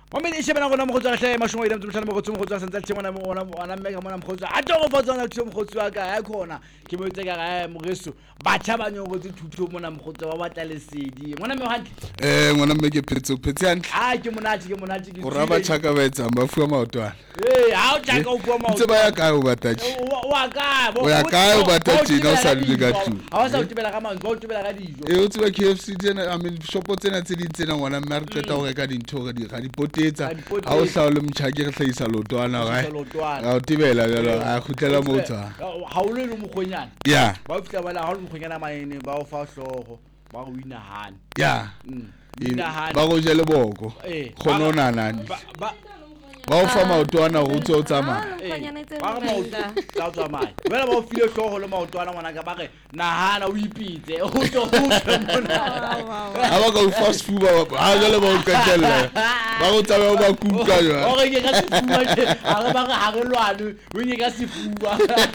Mami ni shebana gona mogotsa hle mashomo ile mtshana mogotsa mogotsa santsa tshengwana mona mmeka mona mogotsa a tlo go fotsana tshemo mogotsa wa ka ya khona ke mo itse ka ga mogeso batjha ba nyogotse thuto mona mogotsa wa batla lesedi ngwana me hantle ngwana mmeke phetse hantle ke monate ke o raba tshaka ba etsa ba fuwa maotwana ha o tshaka o fuwa maotwana ntse ba ya ka o batachi o ya ka o batachi ka o sa le ka tu ha o sa utibela ka manzo o utibela ka dijo o tseba KFC tsena I mean shopo tsena tse di tsena ngwana mme re qeta go reka dintho ga di potetsa ha o hla o le mtjhaki re hlahisa lotwana ga o tibela jalo a khutlela motsa ha o le mogonyana ya ba fitla ba la ha o le mogonyana maene ba o fa hlogo ba go inahana ya ba go jele boko khono nanani ba o fa maotwana go tso tsamaya ba ga maotwana tsa tsamaya wena ba o file hlogo le maotwana ngwana ka ba re nahana o ipitse o tlo mona ha ba ka fast food ba jale ba o katela ba go tsaba ba kuka yo o re ke ka sefuba ba ga ha re lwane o nye ka sefuba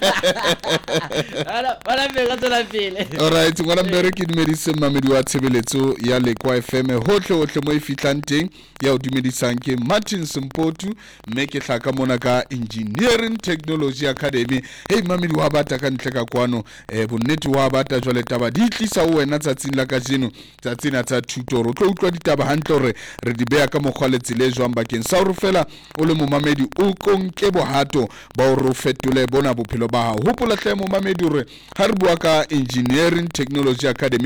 ala be ka tsela pele alright ngwana mbereki dumedise mamedi wa tshebeletso ya Lekwa FM hohle mo e fitlang teng ya o dumedisang ke Martin Sempotu mme ke hlaka mona ka Engineering Technology Academy hey mamedi wa bata ka ntle ka kwano bonnete wa bata jwale taba di tlisa o wena tsatsing la kajeno tsatsina tsa thuto ro tlo utlwa ditaba hantle re di beya ka mokgwaletse le jwang bakeng sa o fela o le momamedi o konke bohato ba o ro fetole bona bophelo ba hao hopola hle momamedi re ha re bua ka Engineering Technology Academy